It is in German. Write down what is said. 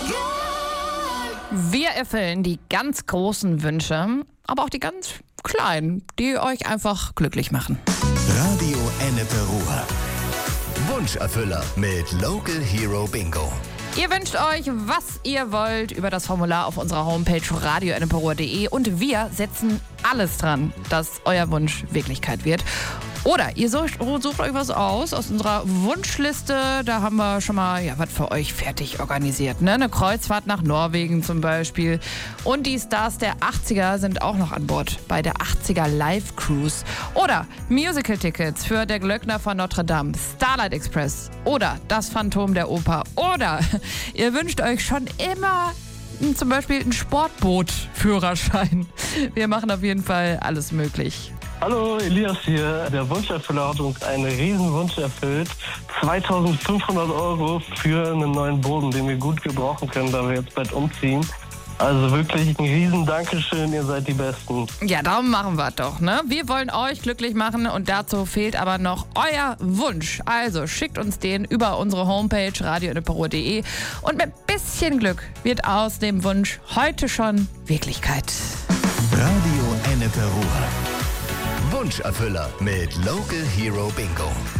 Wir erfüllen die ganz großen Wünsche, aber auch die ganz kleinen, die euch einfach glücklich machen. Radio Ennepe Ruhr. Wunscherfüller mit Local Hero Bingo. Ihr wünscht euch, was ihr wollt, über das Formular auf unserer Homepage radioenneperuhr.de und wir setzen alles dran, dass euer Wunsch Wirklichkeit wird. Oder ihr sucht euch was aus unserer Wunschliste. Da haben wir schon mal was für euch fertig organisiert. Ne? Eine Kreuzfahrt nach Norwegen zum Beispiel. Und die Stars der 80er sind auch noch an Bord bei der 80er Live Cruise. Oder Musical-Tickets für Der Glöckner von Notre Dame, Starlight Express oder Das Phantom der Oper. Oder ihr wünscht euch schon immer zum Beispiel einen Sportboot-Führerschein. Wir machen auf jeden Fall alles möglich. Hallo, Elias hier. Der Wunscherfüller hat uns einen riesen Wunsch erfüllt. 2.500 € für einen neuen Boden, den wir gut gebrauchen können, da wir jetzt bald umziehen. Also wirklich ein riesen Dankeschön, ihr seid die Besten. Ja, darum machen wir es doch, ne? Wir wollen euch glücklich machen und dazu fehlt aber noch euer Wunsch. Also schickt uns den über unsere Homepage radioenneperuhr.de und mit bisschen Glück wird aus dem Wunsch heute schon Wirklichkeit. Radio Ennepe Ruhr. Wunscherfüller mit Local Hero Bingo.